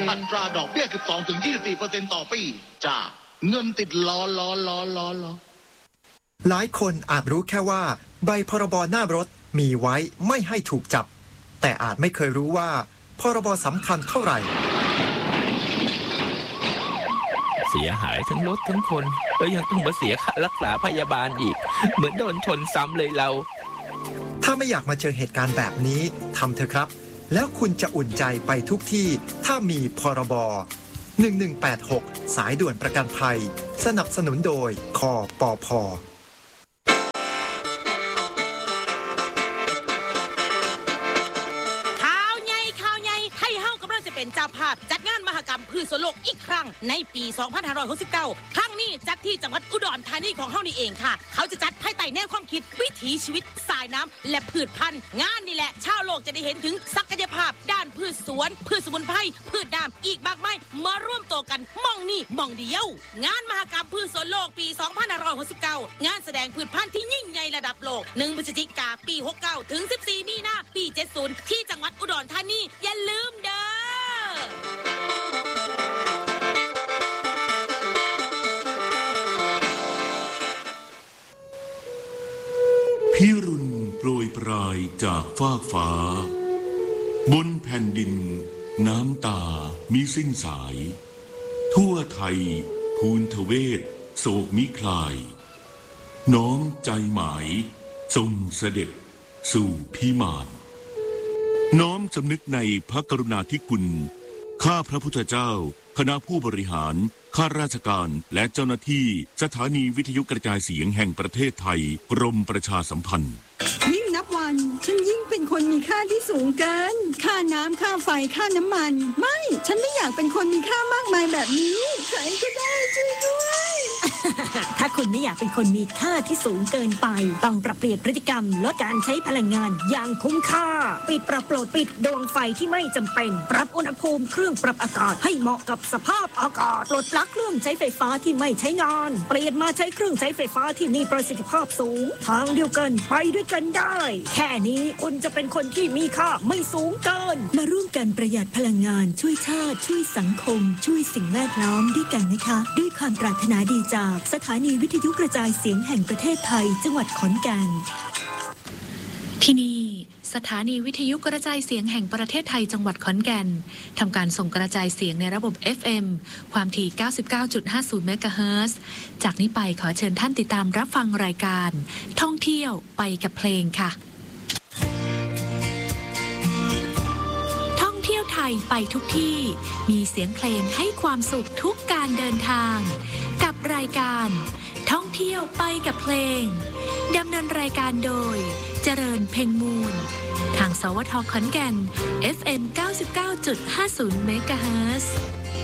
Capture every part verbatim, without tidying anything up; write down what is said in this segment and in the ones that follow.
อัตราดอกเบี้ย สิบสองถึงยี่สิบสี่เปอร์เซ็นต์ ต่อปีจ้าเงินติดล้อล้อล้อล้อล้อหลายคนอาจรู้แค่ว่าใบพรบหน้ารถมีไว้ไม่ให้ถูกจับแต่อาจไม่เคยรู้ว่าพรบสำคัญเท่าไหร่เสียหายทั้งรถทั้งคนแล้วยังต้องมาเสียค่ารักษาพยาบาลอีกเหมือนโดนชนซ้ำเลยเราถ้าไม่อยากมาเจอเหตุการณ์แบบนี้ทำเถอะครับแล้วคุณจะอุ่นใจไปทุกที่ถ้ามีพรบหนึ่งหนึ่งแปดหกสายด่วนประกันภัยสนับสนุนโดยคปภ. เป็นเจ้าภาพจัดงานมหกรรมพืชสวนโลกอีกครั้งในปี สองพันห้าร้อยหกสิบเก้า ครั้งนี้จัดที่จังหวัดอุดรธานีของเฮานี่เองค่ะเขาจะจัดภายใต้แนวความคิดวิถีชีวิตสายน้ำและพืชพันธุ์งานนี่แหละชาวโลกจะได้เห็นถึงศักยภาพด้านพืชสวนพืชสมุนไพรพืชน้ำอีกมากมายมาร่วมตัวกันมองนี่มองเดียวงานมหกรรมพืชสวนโลกปี สองพันห้าร้อยหกสิบเก้างานแสดงพืชพันธุ์ที่ยิ่งใหญ่ระดับโลกหนึ่งพฤศจิกายนปีหกสิบเก้าถึงสิบสี่มีนาปีเจ็ดสิบที่จังหวัดอุดรธานีอย่าลืมเด้อพิรุณโปรยปลายจากฟากฟ้าบนแผ่นดินน้ำตามิสิ้นสายทั่วไทยภูนทเวศโศกมิคลายน้อมใจหมายทรงเสด็จสู่พิมานน้อมสำนึกในพระกรุณาธิคุณข้าพระพุทธเจ้าคณะผู้บริหารข้าราชการและเจ้าหน้าที่สถานีวิทยุกระจายเสียงแห่งประเทศไทยกรมประชาสัมพันธ์ยิ่งนับวันฉันยิ่งเป็นคนมีค่าที่สูงเกินค่าน้ำค่าไฟค่าน้ำมันไม่ฉันไม่อยากเป็นคนมีค่ามากมายแบบนี้ใครก็ได้ช่วยด้วยถ้าคุณไม่อยากเป็นคนมีค่าที่สูงเกินไปต้องปรับเปลี่ยนพฤติกรรมลดการใช้พลังงานอย่างคุ้มค่าปิดปรับโปรดปิดดวงไฟที่ไม่จำเป็นปรับอุณหภูมิเครื่องปรับอากาศให้เหมาะกับสภาพอากาศปลดปลั๊กเครื่องใช้ไฟฟ้าที่ไม่ใช้งานเปลี่ยนมาใช้เครื่องใช้ไฟฟ้าที่มีประสิทธิภาพสูงทางเดียวกันไปด้วยกันได้แค่นี้คุณจะเป็นคนที่มีค่าไม่สูงเกินมาร่วมกันประหยัดพลังงานช่วยชาติช่วยสังคมช่วยสิ่งแวดล้อมด้วยกันนะคะด้วยความปรารถนาดีจากสถานีวิทยุกระจายเสียงแห่งประเทศไทยจังหวัดขอนแก่นที่นี่สถานีวิทยุกระจายเสียงแห่งประเทศไทยจังหวัดขอนแก่นทำการส่งกระจายเสียงในระบบ เอฟ เอ็ม ความถี่ เก้าสิบเก้าจุดห้าศูนย์ เมกะเฮิรตซ์ จากนี้ไปขอเชิญท่านติดตามรับฟังรายการท่องเที่ยวไปกับเพลงค่ะท่องเที่ยวไทยไปทุกที่มีเสียงเพลงให้ความสุขทุกการเดินทางกับรายการท่องเที่ยวไปกับเพลงดำเนินรายการโดยเจริญเพ็งมูลทางสวทขอนแก่น เอฟ เอ็ม เก้าสิบเก้าจุดห้าศูนย์ เมกะเฮิรตซ์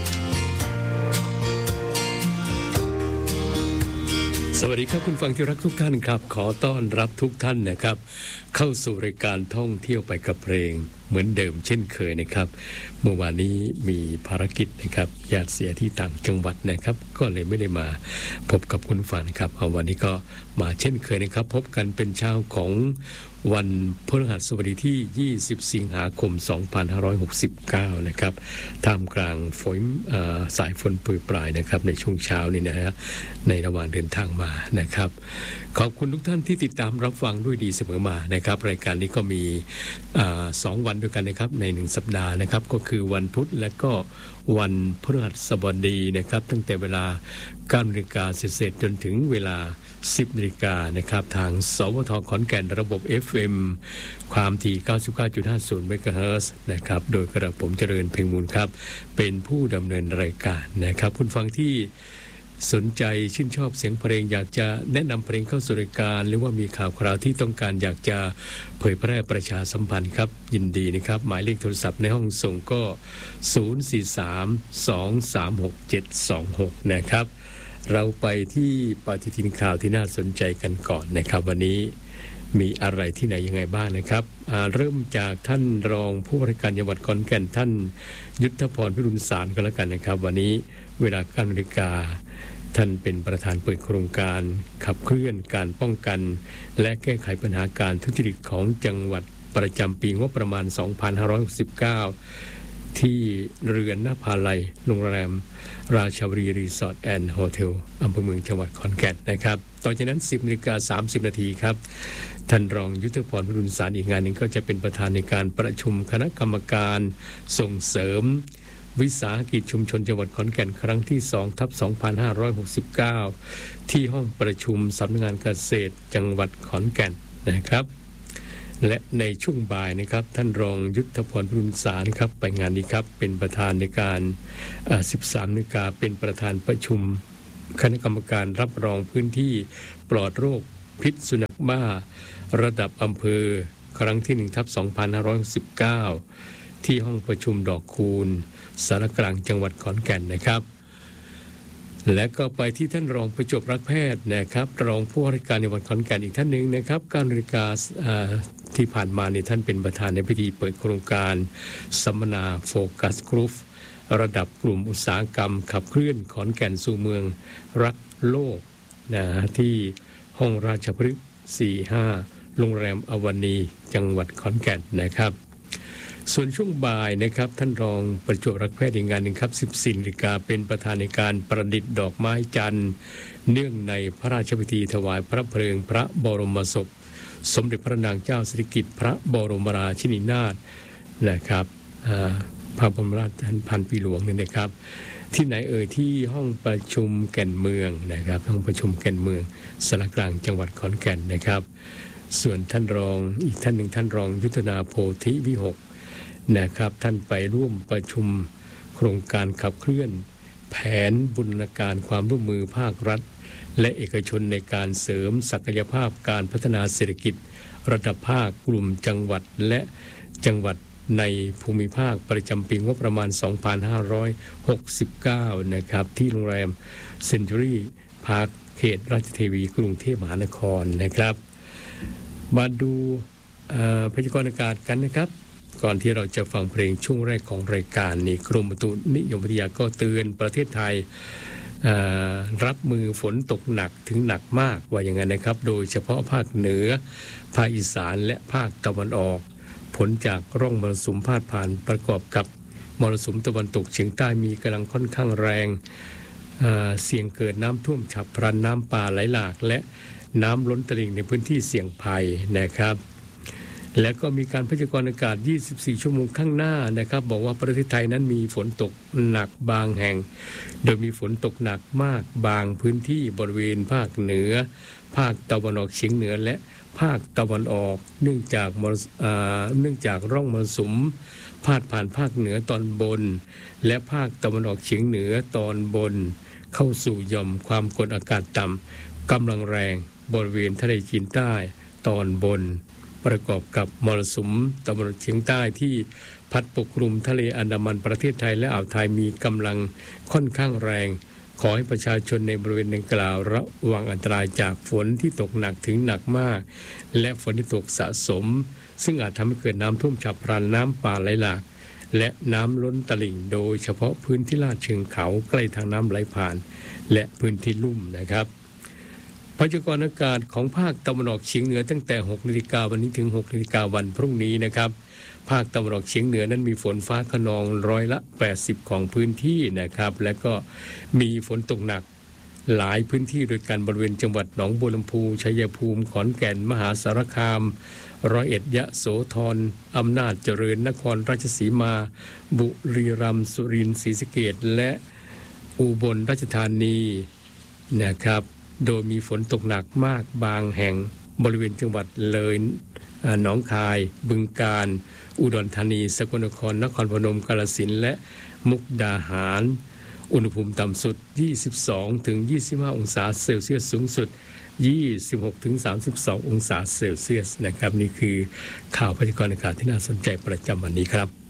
สวัสดีครับคุณฟังที่รักทุกท่านครับขอต้อนรับทุกท่านนะครับเข้าสู่รายการท่องเที่ยวไปกับเพลงเหมือนเดิมเช่นเคยนะครับเมื่อวานนี้มีภารกิจนะครับญาติเสียที่ต่างจังหวัดนะครับก็เลยไม่ได้มาพบกับคุณฟังครับเอาวันนี้ก็มาเช่นเคยนะครับพบกันเป็นเช้าของวันพฤหัสบดีที่ยี่สิบสิงหาคมสองพันห้าร้อยหกสิบเก้านะครับท่ามกลางฝนสายฝนโปรยปลายนะครับในช่วงเช้านี่นะฮะในระหว่างเดินทางมานะครับขอบคุณทุกท่านที่ติดตามรับฟังด้วยดีเสมอมานะครับรายการนี้ก็มีสองวันด้วยกันนะครับในหนึ่งสัปดาห์นะครับก็คือวันพุธและก็วันพฤหัสบดีนะครับตั้งแต่เวลาเก้านาฬิกาเศษจนถึงเวลาสิบนาฬิกานะครับทางสวทขอนแก่นระบบ เอฟ เอ็ม ความถี่ เก้าสิบเก้าจุดห้าศูนย์ เมกะเฮิรตซ์นะครับโดยกระผมเจริญเพ็งมูลครับเป็นผู้ดำเนินรายการนะครับคุณฟังที่สนใจชื่นชอบเสียงเพลงอยากจะแนะนำเพลงเข้าสู่รายการหรือว่ามีข่าวคราวที่ต้องการอยากจะเผยแพร่ประชาสัมพันธ์ครับยินดีนะครับหมายเลขโทรศัพท์ในห้องส่งก็ศูนย์ สี่ สาม สอง สาม หก เจ็ด สอง หกนะครับเราไปที่ปฏิทินข่าวที่น่าสนใจกันก่อนนะครับวันนี้มีอะไรที่ไหนยังไงบ้างนะครับเริ่มจากท่านรองผู้ว่าราชการจังหวัดขอนแก่นท่านยุทธพรพิรุณสารก็แล้วกันนะครับวันนี้เวลา เก้านาฬิกาท่านเป็นประธานเปิดโครงการขับเคลื่อนการป้องกันและแก้ไขปัญหาการทุจริตของจังหวัดประจำปีงบประมาณสองพันห้าร้อยหกสิบเก้าที่เรือนนภาลัยโรงแรมราชบุรีรีสอร์ทแอนด์โฮเทลอำเภอเมืองจังหวัดขอนแก่นนะครับต่อจากนั้น สิบนาฬิกาสามสิบนาทีครับท่านรองยุทธพร พิรุณสารอีกงานหนึ่งก็จะเป็นประธานในการประชุมคณะกรรมการส่งเสริมวิสาหกิจชุมชนจังหวัดขอนแก่นครั้งที่สองทับสองพันห้าร้อยหกสิบเก้าที่ห้องประชุมสำนักงานเกษตรจังหวัดขอนแก่นนะครับและในช่วงบ่ายนะครับท่านรองยุทธพร พิรุณสารครับไปงานนี้ครับเป็นประธานในการสิบสามนาฬิกาเป็นประธานประชุมคณะกรรมการรับรองพื้นที่ปลอดโรคพิษสุนัขบ้าระดับอำเภอครั้งที่หนึ่งทับสองพันห้าร้อยสิบเก้าที่ห้องประชุมดอกคูณสารกลางจังหวัดขอนแก่นนะครับและก็ไปที่ท่านรองประจวบรักแพทย์นะครับรองผู้ว่าราชการจังหวัดขอนแก่นอีกท่านหนึ่งนะครับเก้านาฬิกาที่ผ่านมาเนี่ยท่านเป็นประธานในพิธีเปิดโครงการสัมมนาโฟกัสกรุ๊ประดับกลุ่มอุตสาหกรรมขับเคลื่อนขอนแก่นสู่เมืองรักโลกนะที่ห้องราชพฤกษ์สี่สิบห้าโรงแรมอวนีจังหวัดขอนแก่นนะครับส่วนช่วงบ่ายนะครับท่านรองประจวบรักแพทย์อีกงานหนึ่งครับสิบสี่นาฬิกาเป็นประธานในการประดิษฐ์ดอกไม้จันทร์เนื่องในพระราชพิธีถวายพระเพลิงพระบรมศพสมเด็จพระนางเจ้าสิริกิติ์พระบรมราชินีนาถนะครับพระบรมราชพันปีหลวงเนี่ยนะครับที่ไหนเอ่ยที่ห้องประชุมแก่นเมืองนะครับห้องประชุมแก่นเมืองสารกลางจังหวัดขอนแก่นนะครับส่วนท่านรองอีกท่านหนึ่งท่านรองยุทธนาโพธิวิหกนะครับท่านไปร่วมประชุมโครงการขับเคลื่อนแผนบูรณาการความร่วมมือภาครัฐและเอกชนในการเสริมศักยภาพการพัฒนาเศรษฐกิจระดับภาคกลุ่มจังหวัดและจังหวัดในภูมิภาคประจำปีงบประมาณสองพันห้าร้อยหกสิบเก้านะครับที่โรงแรมเซ็นจูรี่พาร์คเขตราชเทวีกรุงเทพมหานครนะครับมาดูพยากรณ์อากาศกันนะครับก่อนที่เราจะฟังเพลงช่วงแรกของรายการนี้กรมอุตุนิยมวิทยาก็เตือนประเทศไทยรับมือฝนตกหนักถึงหนักมากว่าอย่างนั้นนะครับโดยเฉพาะภาคเหนือภาคอีสานและภาคตะวันออกผลจากร่องมรสุมพาดผ่านประกอบกับมรสุมตะวันตกเฉียงใต้มีกำลังค่อนข้างแรงเสี่ยงเกิดน้ำท่วมฉับพลันน้ำป่าไหลหลากและน้ำล้นตลิ่งในพื้นที่เสี่ยงภัยนะครับและก็มีการพยากรณ์อากาศยี่สิบสี่ชั่วโมงข้างหน้านะครับบอกว่าประเทศไทยนั้นมีฝนตกหนักบางแห่งโดยมีฝนตกหนักมากบางพื้นที่บริเวณภาคเหนือภาคตะวันออกเฉียงเหนือและภาคตะวันออกเนื่องจากเนื่องจากร่องมรสุมพาดผ่านภาคเหนือตอนบนและภาคตะวันออกเฉียงเหนือตอนบนเข้าสู่หย่อมความกดอากาศต่ำกำลังแรงบริเวณทะเลจีนใต้ตอนบนประกอบกับมรสุมตะวันออกเฉียงใต้ที่พัดปกคลุมทะเลอันดามันประเทศไทยและอ่าวไทยมีกำลังค่อนข้างแรงขอให้ประชาชนในบริเวณดังกล่าวระวังอันตรายจากฝนที่ตกหนักถึงหนักมากและฝนที่ตกสะสมซึ่งอาจทำให้เกิดน้ำท่วมฉับพลันน้ำป่าไหลหลากและน้ำล้นตลิ่งโดยเฉพาะพื้นที่ลาดเชิงเขาใกล้ทางน้ำไหลผ่านและพื้นที่ลุ่มนะครับพยากรณ์อากาศของภาคตะวันออกเฉียงเหนือตั้งแต่หกนาฬิกาวันนี้ถึงหกนาฬิกาวันพรุ่งนี้นะครับภาคตะวันออกเฉียงเหนือนั้นมีฝนฟ้าคะนองร้อยละแปดสิบของพื้นที่นะครับและก็มีฝนตกหนักหลายพื้นที่โดยการบริเวณจังหวัดหนองบัวลำพูชัยภูมิขอนแก่นมหาสารคามร้อยเอ็ดยะโสธรอำนาจเจริญนครราชสีมาบุรีรัมย์สุรินทร์ศรีสะเกษและอุบลราชธานีนะครับโดยมีฝนตกหนักมากบางแห่งบริเวณจังหวัดเลยหนองคายบึงกาฬอุดรธานีสกลนครนครพนมกาฬสินธุ์และมุกดาหารอุณหภูมิต่ำสุดยี่สิบสองถึงยี่สิบห้าองศาเซลเซียสสูงสุดยี่สิบหกถึงสามสิบสององศาเซลเซียสนะครับนี่คือข่าวพยากรณ์อากาศที่น่าสนใจประจำวันนี้ครับ